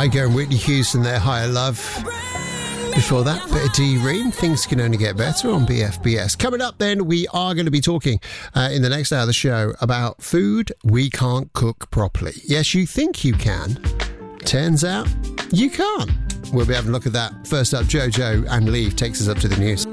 Kygo and Whitney Houston, their Higher Love. Before that, bit of D-Ream. Things can only get better on BFBS. Coming up then, we are going to be talking in the next hour of the show about food we can't cook properly. Yes, you think you can. Turns out you can't. We'll be having a look at that. First up, Jojo and Leave takes us up to the news.